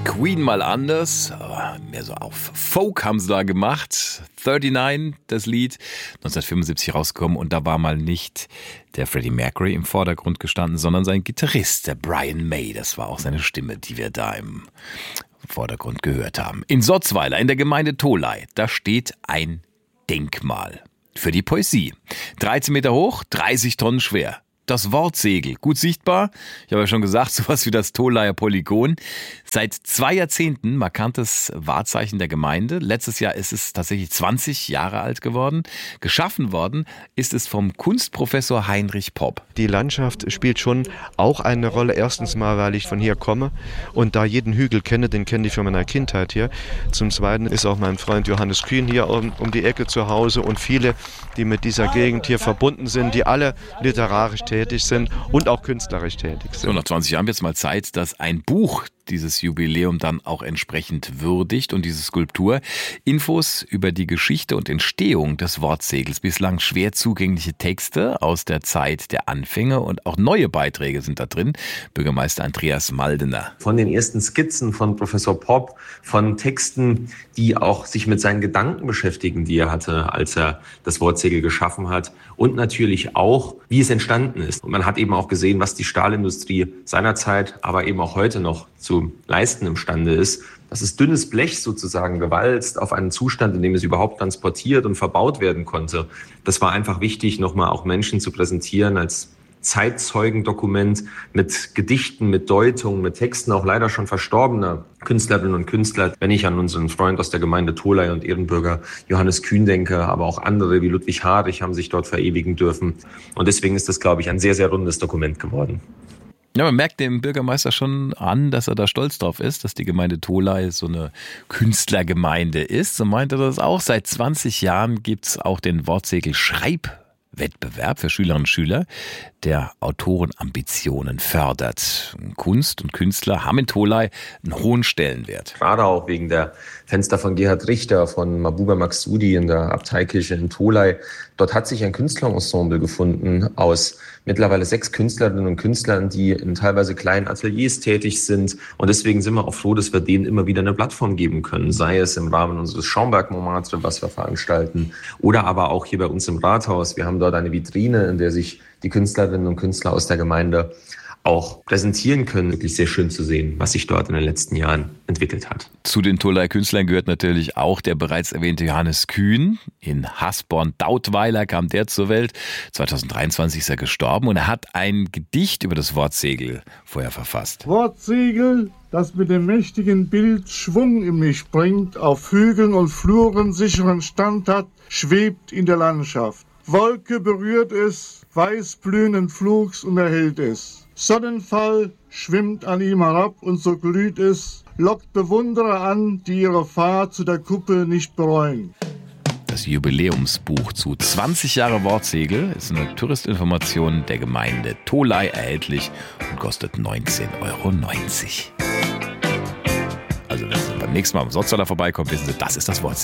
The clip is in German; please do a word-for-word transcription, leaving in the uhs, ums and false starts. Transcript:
Queen mal anders, aber mehr so auf Folk haben sie da gemacht. neununddreißig, das Lied, neunzehnhundertfünfundsiebzig rausgekommen, und da war mal nicht der Freddie Mercury im Vordergrund gestanden, sondern sein Gitarrist, der Brian May. Das war auch seine Stimme, die wir da im Vordergrund gehört haben. In Sotzweiler, in der Gemeinde Tholey, da steht ein Denkmal für die Poesie. dreizehn Meter hoch, dreißig Tonnen schwer. Das Wortsegel, gut sichtbar. Ich habe ja schon gesagt, sowas wie das Tholeyer Polygon. Seit zwei Jahrzehnten markantes Wahrzeichen der Gemeinde. Letztes Jahr ist es tatsächlich zwanzig Jahre alt geworden. Geschaffen worden ist es vom Kunstprofessor Heinrich Popp. Die Landschaft spielt schon auch eine Rolle. Erstens mal, weil ich von hier komme und da jeden Hügel kenne, den kenne ich von meiner Kindheit hier. Zum Zweiten ist auch mein Freund Johannes Kühn hier um, um die Ecke zu Hause und viele, die mit dieser Gegend hier verbunden sind, die alle literarisch tätig sind und auch künstlerisch tätig sind. So, nach zwanzig Jahren wird es mal Zeit, dass ein Buch dieses Jubiläum dann auch entsprechend würdigt, und diese Skulptur. Infos über die Geschichte und Entstehung des Wortsegels, bislang schwer zugängliche Texte aus der Zeit der Anfänge und auch neue Beiträge sind da drin. Bürgermeister Andreas Maldener. Von den ersten Skizzen von Professor Popp, von Texten, die auch sich mit seinen Gedanken beschäftigen, die er hatte, als er das Wortsegel geschaffen hat, und natürlich auch, wie es entstanden ist. Und man hat eben auch gesehen, was die Stahlindustrie seinerzeit, aber eben auch heute noch zu leisten imstande ist. Das ist dünnes Blech sozusagen gewalzt auf einen Zustand, in dem es überhaupt transportiert und verbaut werden konnte. Das war einfach wichtig, nochmal auch Menschen zu präsentieren als Zeitzeugendokument mit Gedichten, mit Deutungen, mit Texten auch leider schon verstorbener Künstlerinnen und Künstler. Wenn ich an unseren Freund aus der Gemeinde Tholey und Ehrenbürger Johannes Kühn denke, aber auch andere wie Ludwig Harich haben sich dort verewigen dürfen. Und deswegen ist das, glaube ich, ein sehr, sehr rundes Dokument geworden. Ja, man merkt dem Bürgermeister schon an, dass er da stolz drauf ist, dass die Gemeinde Tholey so eine Künstlergemeinde ist. So meint er das auch. Seit zwanzig Jahren gibt's auch den Wortsegel-Schreibwettbewerb für Schülerinnen und Schüler, der Autorenambitionen fördert. Kunst und Künstler haben in Tholey einen hohen Stellenwert. Gerade auch wegen der Fenster von Gerhard Richter, von Mahbouba Maksudi in der Abteikirche in Tholey. Dort hat sich ein Künstlerensemble gefunden aus mittlerweile sechs Künstlerinnen und Künstlern, die in teilweise kleinen Ateliers tätig sind. Und deswegen sind wir auch froh, dass wir denen immer wieder eine Plattform geben können. Sei es im Rahmen unseres Schaumberg-Montmartre, was wir veranstalten, oder aber auch hier bei uns im Rathaus. Wir haben dort eine Vitrine, in der sich die Künstlerinnen und Künstler aus der Gemeinde auch präsentieren können. Wirklich sehr schön zu sehen, was sich dort in den letzten Jahren entwickelt hat. Zu den Tholey Künstlern gehört natürlich auch der bereits erwähnte Johannes Kühn. In Hasborn-Dautweiler kam der zur Welt. zweitausenddreiundzwanzig ist er gestorben, und er hat ein Gedicht über das Wortsegel vorher verfasst. Wortsegel, das mit dem mächtigen Bild Schwung in mich bringt, auf Hügeln und Fluren sicheren Stand hat, schwebt in der Landschaft. Wolke berührt es, weißblühenden Flugs und erhält es. Sonnenfall schwimmt an ihm herab und so glüht es, lockt Bewunderer an, die ihre Fahrt zu der Kuppe nicht bereuen. Das Jubiläumsbuch zu zwanzig Jahre Wortsegel ist eine Touristinformation der Gemeinde Tholey erhältlich und kostet neunzehn Euro neunzig. Also wenn Sie beim nächsten Mal am Sotzweiler vorbeikommen, wissen Sie, das ist das Wortsegel.